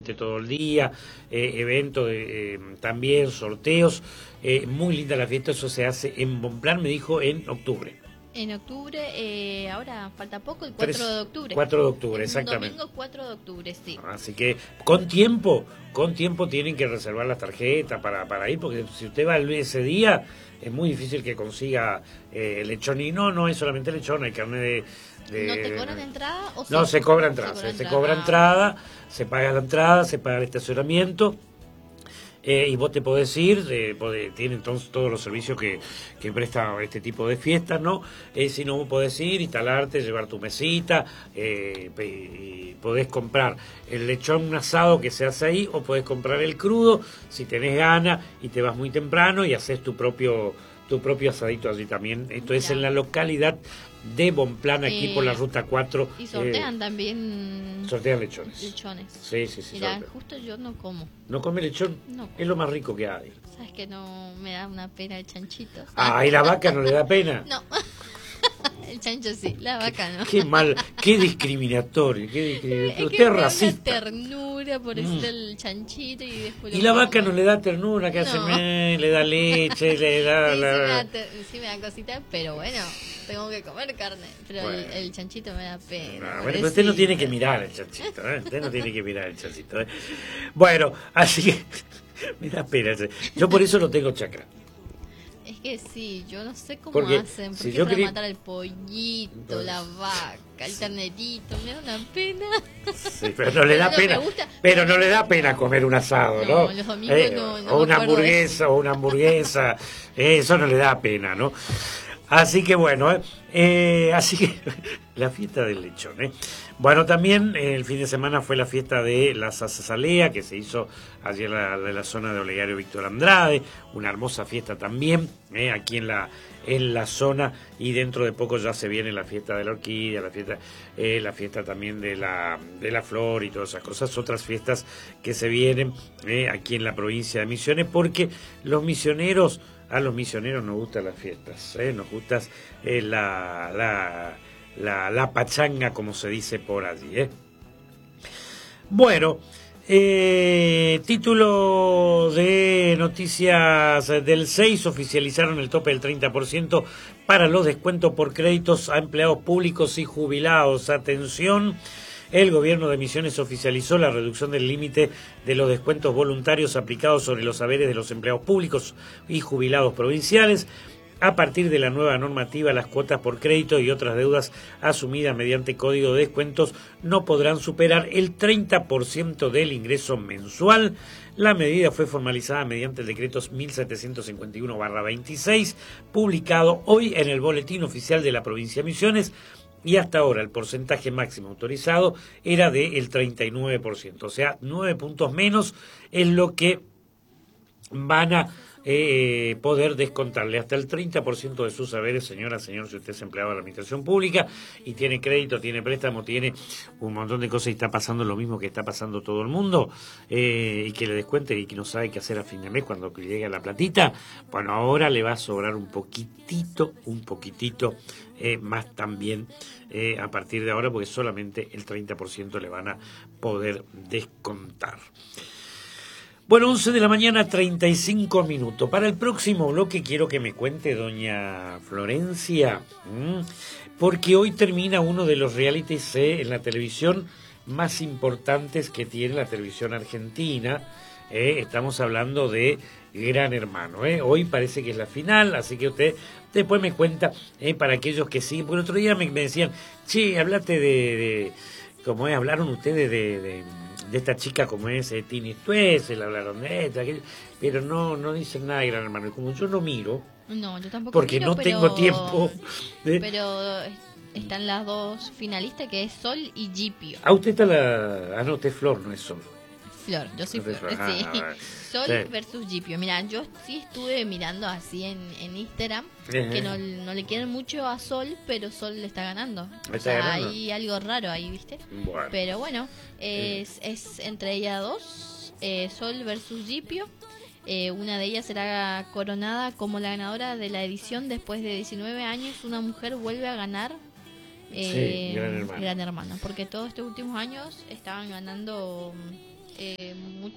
ambiente todo el día, eventos, también sorteos. Muy linda la fiesta, eso se hace en Bonplan, me dijo, en octubre. En octubre, ahora falta poco, el 4 de octubre. 4 de octubre, el exactamente. Domingo 4 de octubre, sí. Así que con tiempo tienen que reservar las tarjetas para ir, porque si usted va ese día, es muy difícil que consiga lechón. Y no es solamente lechón, hay carne de... ¿No te cobran entrada? ¿O no, sí? se cobra entrada, se cobra entrada, se paga la entrada, se paga el estacionamiento. Y vos te podés ir, tiene entonces todos los servicios que presta este tipo de fiestas, ¿no? Si no, vos podés ir, instalarte, llevar tu mesita, y podés comprar el lechón asado que se hace ahí, o podés comprar el crudo, si tenés ganas, y te vas muy temprano y haces tu propio asadito allí también. Esto es en la localidad de Bonplan, aquí por la ruta 4. Y sortean también. Sortean lechones. Sí. Mirá, justo yo no como. ¿No come lechón? No. Es lo más rico que hay. ¿Sabes que no me da una pena el chanchito? ¿Y la vaca no le da pena? No. El chancho sí, la vaca no. Qué mal, qué discriminatorio. Usted es racista. Me da ternura por eso el chanchito y después. ¿Y la vaca no le da ternura? ¿Qué hace? Le da leche, le da... Sí me da cositas, pero bueno, tengo que comer carne. Pero bueno, el chanchito me da pena. Bueno, pero usted no tiene que mirar el chanchito, Usted no tiene que mirar el chanchito, Bueno, así que me da pena. Yo por eso no tengo chakra. Es que sí, yo no sé cómo porque hacen, porque para matar al pollito, la vaca, el ternerito, me da una pena. Sí, pero no le da pena. Pero no le da pena comer un asado, ¿no? Los domingos no o una hamburguesa, eso no le da pena, ¿no? Así que bueno, así que la fiesta del lechón, Bueno, también el fin de semana fue la fiesta de la Sazazalea, que se hizo allí en la zona de Olegario Víctor Andrade, una hermosa fiesta también, aquí en la zona, y dentro de poco ya se viene la fiesta de la orquídea, la fiesta también de la flor y todas esas cosas, otras fiestas que se vienen aquí en la provincia de Misiones, porque a los misioneros nos gustan las fiestas, nos gusta la pachanga, como se dice por allí, Bueno, título de noticias del 6, oficializaron el tope del 30% para los descuentos por créditos a empleados públicos y jubilados. Atención. El gobierno de Misiones oficializó la reducción del límite de los descuentos voluntarios aplicados sobre los haberes de los empleados públicos y jubilados provinciales. A partir de la nueva normativa, las cuotas por crédito y otras deudas asumidas mediante código de descuentos no podrán superar el 30% del ingreso mensual. La medida fue formalizada mediante el decreto 1751/26, publicado hoy en el Boletín Oficial de la Provincia de Misiones, y hasta ahora el porcentaje máximo autorizado era del 39%, o sea, 9 puntos menos es lo que van a poder descontarle hasta el 30% de sus saberes, señor, si usted es empleado de la administración pública y tiene crédito, tiene préstamo, tiene un montón de cosas y está pasando lo mismo que está pasando todo el mundo, y que le descuente y que no sabe qué hacer a fin de mes cuando llegue la platita. Bueno, ahora le va a sobrar un poquitito más también a partir de ahora, porque solamente el 30% le van a poder descontar. Bueno, 11 de la mañana, 35 minutos. Para el próximo bloque quiero que me cuente doña Florencia, porque hoy termina uno de los realities en la televisión más importantes que tiene la televisión argentina. Estamos hablando de Gran Hermano. Hoy parece que es la final, así que usted después me cuenta, para aquellos que siguen. Porque el otro día me decían, che, hablate de ¿cómo es? Hablaron ustedes de esta chica como es Tini Stoessel, hablaron de esta, pero no dicen nada de Gran Hermano. Como yo no miro, no, yo tampoco porque miro, no tengo tiempo. Pero están las dos finalistas, que es Sol y Gipio. Usted está no, usted es Flor, no es Sol. Flor, yo soy Flor, sí. Sol versus Gipio. Mira, yo sí estuve mirando así en Instagram, que no le quieren mucho a Sol, pero Sol le está ganando. Hay algo raro ahí, ¿viste? Bueno. Pero bueno, es entre ellas dos, Sol versus Gipio. Una de ellas será coronada como la ganadora de la edición. Después de 19 años, una mujer vuelve a ganar Gran Hermano. Gran Hermano, porque todos estos últimos años estaban ganando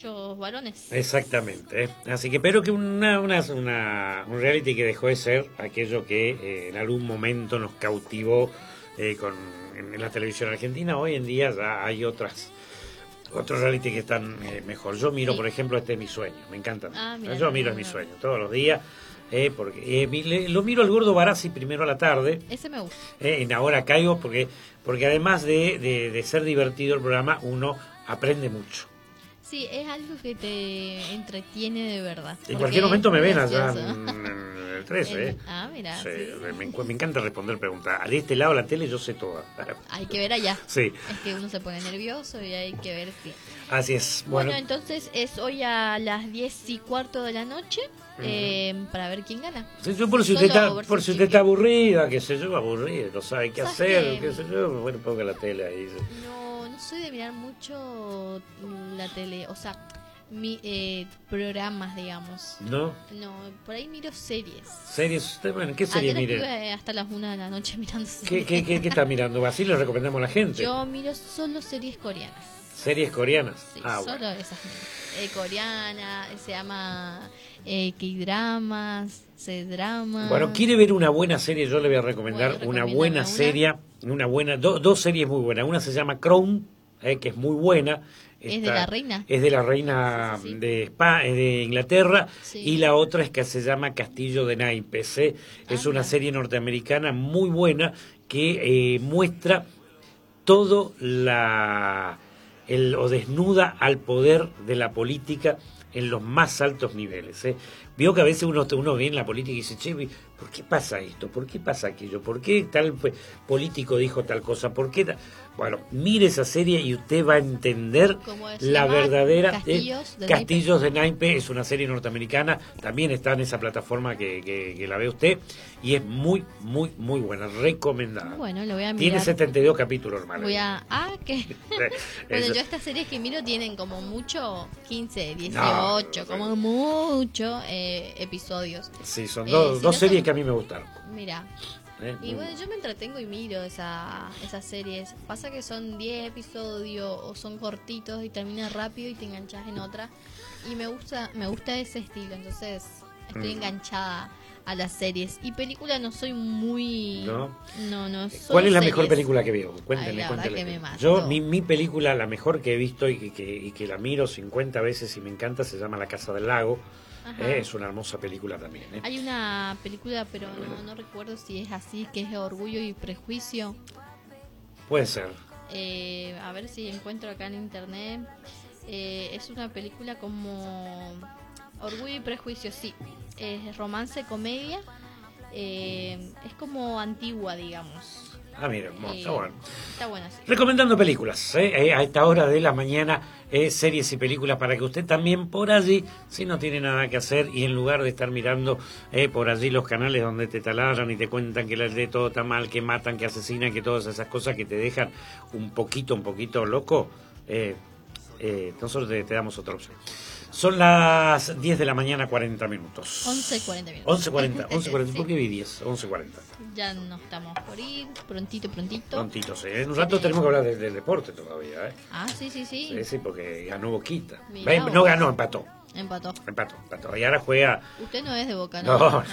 muchos varones. Exactamente. Así que, pero que un reality que dejó de ser aquello que en algún momento nos cautivó en la televisión argentina. Hoy en día ya hay otros reality que están mejor. Yo miro, por ejemplo, Este es mi sueño, me encanta. Yo miro Es mi sueño todos los días. Porque lo miro al Gordo Barassi primero a la tarde. Ese me gusta. En Ahora Caigo, porque además de ser divertido el programa, uno aprende mucho. Sí, es algo que te entretiene de verdad. En cualquier momento me ven allá en el 13. Mira. Sí, sí. Me encanta responder preguntas. De este lado de la tele yo sé toda. Hay que ver allá. Sí. Es que uno se pone nervioso y hay que ver. Sí. Así es. Bueno, entonces es hoy a las 10:15 de la noche. Para ver quién gana. Sí, yo por si usted está aburrida, qué sé yo, aburrida, no sabe qué hacer, qué sé yo, bueno, ponga la tele ahí. No soy de mirar mucho la tele, o sea, programas, digamos. ¿No? No, por ahí miro series. ¿Series? Bueno, ¿qué series mire? Estuve hasta las 1 de la noche mirando series. ¿Qué está mirando? Así le recomendamos a la gente. Yo miro solo series coreanas. ¿Series coreanas? Sí, solo esas. Coreana, se llama K-dramas, C-dramas. Bueno, quiere ver una buena serie, yo le voy a recomendar una buena serie, dos series muy buenas. Una se llama Crown, que es muy buena. ¿Es de la reina? Es de la reina de Inglaterra. Sí. Y la otra es que se llama Castillo de Naipes. Es una serie norteamericana muy buena que muestra todo o desnuda al poder de la política en los más altos niveles. Vio que a veces uno ve en la política y dice, che, ¿por qué pasa esto? ¿Por qué pasa aquello? ¿Por qué tal político dijo tal cosa? ¿Por qué Bueno, mire esa serie y usted va a entender la verdadera... Castillos de Naipes es una serie norteamericana, también está en esa plataforma que la ve usted, y es muy, muy, muy buena, recomendada. Bueno, lo voy a mirar. Tiene 72 capítulos, hermano. ¿qué? Bueno, yo estas series que miro tienen como mucho 15, 18, como mucho episodios. Sí, son dos series que a mí me gustaron. Mira. Y bueno, yo me entretengo y miro esas series. Pasa que son 10 episodios o son cortitos y termina rápido y te enganchas en otra. Y me gusta ese estilo, entonces estoy enganchada a las series. Y película no soy muy... No. ¿Cuál es la mejor película que veo? Cuéntale. Yo, mi película, la mejor que he visto y que la miro 50 veces y me encanta, se llama La Casa del Lago. Es una hermosa película también. Hay una película, pero no recuerdo si es así, que es Orgullo y Prejuicio. Puede ser. A ver si encuentro acá en internet. Es una película como Orgullo y Prejuicio, sí. Es romance, comedia. Es como antigua, digamos. Mira, está bueno. Está buena, sí. Recomendando películas, a esta hora de la mañana, series y películas para que usted también por allí, si no tiene nada que hacer y en lugar de estar mirando por allí los canales donde te taladran y te cuentan que de todo está mal, que matan, que asesinan, que todas esas cosas que te dejan un poquito loco, nosotros te damos otra opción. Son las 10 de la mañana, 40 minutos. 11:40 minutos. 11:40. ¿Por qué vi 10? 11:40. Ya no estamos por ir, prontito. Prontito, sí. En un rato tenemos que hablar del deporte todavía, Sí. Sí, porque ganó Boquita. Mirá, no ganó, empató. Empató. Y ahora juega... Usted no es de Boca, ¿no? No.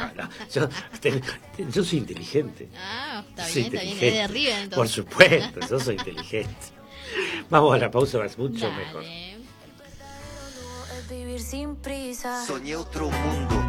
Yo soy inteligente. Está bien. Es de River, entonces. Por supuesto, yo soy inteligente. Vamos a la pausa, es mucho mejor. Vivir sin prisa. Soñé otro mundo